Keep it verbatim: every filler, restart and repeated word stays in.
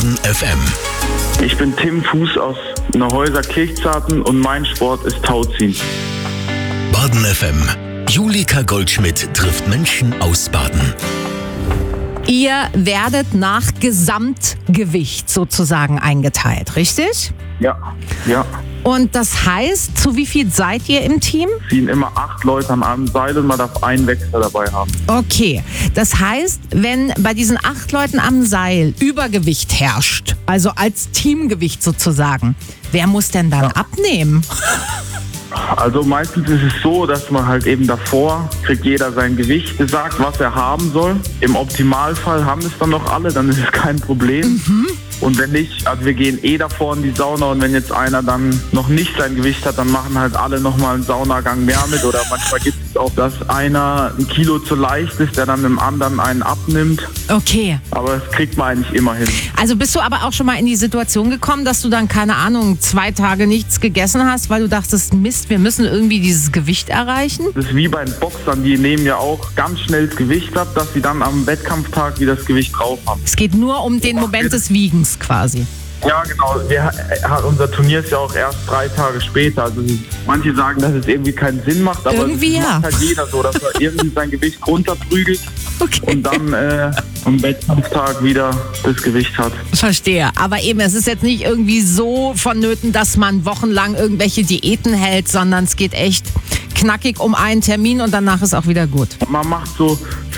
Baden F M. Ich bin Tim Fuß aus Neuhäuser Kirchzarten und mein Sport ist Tauziehen. Baden F M. Julika Goldschmidt trifft Menschen aus Baden. Ihr werdet nach Gesamtgewicht sozusagen eingeteilt, richtig? Ja, ja. Und das heißt, zu wie viel seid ihr im Team? Ziehen immer acht Leute an einem Seil und man darf einen Wechsler dabei haben. Okay, das heißt, wenn bei diesen acht Leuten am Seil Übergewicht herrscht, also als Teamgewicht sozusagen, wer muss denn dann Ja. abnehmen? Also meistens ist es so, dass man halt eben davor kriegt jeder sein Gewicht gesagt, was er haben soll. Im Optimalfall haben es dann noch alle, dann ist es kein Problem. Mhm. Und wenn nicht, also wir gehen eh davor in die Sauna und wenn jetzt einer dann noch nicht sein Gewicht hat, dann machen halt alle nochmal einen Saunagang mehr mit. Oder manchmal gibt es auch, dass einer ein Kilo zu leicht ist, der dann dem anderen einen abnimmt. Okay, Aber das kriegt man eigentlich immer hin. also bist du aber auch schon mal in die Situation gekommen, dass du dann, keine Ahnung, zwei Tage nichts gegessen hast, weil du dachtest, Mist, wir müssen irgendwie dieses Gewicht erreichen? Das ist wie bei den Boxern, die nehmen ja auch ganz schnell das Gewicht ab, dass sie dann am Wettkampftag wieder das Gewicht drauf haben. Es geht nur um den Moment des Wiegens quasi. Ja, genau. Wir, äh, unser Turnier ist ja auch erst drei Tage später. Also manche sagen, dass es irgendwie keinen Sinn macht, aber Irgendwie das ja. macht halt jeder so, dass er irgendwie sein Gewicht runterprügelt Okay. und dann äh, am Wettkampftag wieder das Gewicht hat. Verstehe. Aber eben, es ist jetzt nicht irgendwie so vonnöten, dass man wochenlang irgendwelche Diäten hält, sondern es geht echt knackig um einen Termin und danach ist auch wieder gut. Man macht so